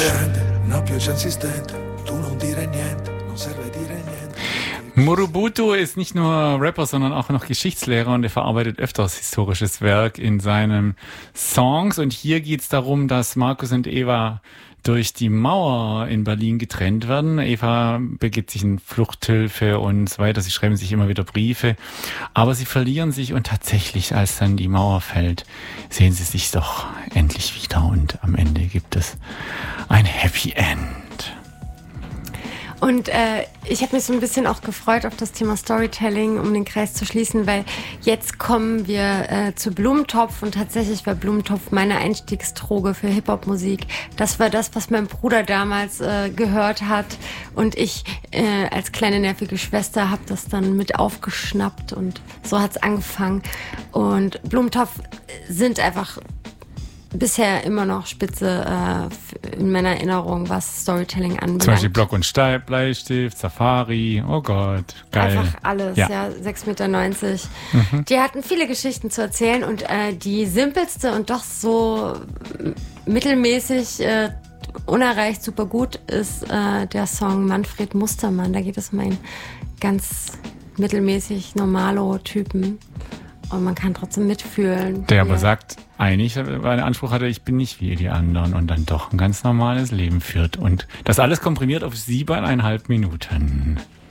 niente, una pioggia insistente, tu non dire niente, non serve dire niente. Murubutu ist nicht nur Rapper, sondern auch noch Geschichtslehrer und er verarbeitet öfters historisches Werk in seinen Songs. Und hier geht's darum, dass Markus und Eva durch die Mauer in Berlin getrennt werden. Eva begibt sich in Fluchthilfe und so weiter. Sie schreiben sich immer wieder Briefe. Aber sie verlieren sich und tatsächlich, als dann die Mauer fällt, sehen sie sich doch endlich wieder und am Ende gibt es ein Happy End. Und ich habe mich so ein bisschen auch gefreut auf das Thema Storytelling, um den Kreis zu schließen, weil jetzt kommen wir zu Blumentopf und tatsächlich war Blumentopf meine Einstiegsdroge für Hip-Hop-Musik. Das war das, was mein Bruder damals gehört hat und ich als kleine nervige Schwester habe das dann mit aufgeschnappt und so hat's angefangen. Und Blumentopf sind einfach bisher immer noch Spitze in meiner Erinnerung, was Storytelling anbelangt. Zum Beispiel Block und Bleistift, Safari, oh Gott, geil. Einfach alles, ja 6,90 Meter. Die hatten viele Geschichten zu erzählen und die simpelste und doch so mittelmäßig unerreicht super gut ist der Song Manfred Mustermann. Da geht es um einen ganz mittelmäßig Normalo-Typen. Und man kann trotzdem mitfühlen. Der aber sagt, eigentlich, weil er den Anspruch hatte, ich bin nicht wie die anderen und dann doch ein ganz normales Leben führt. Und das alles komprimiert auf 7,5 Minuten.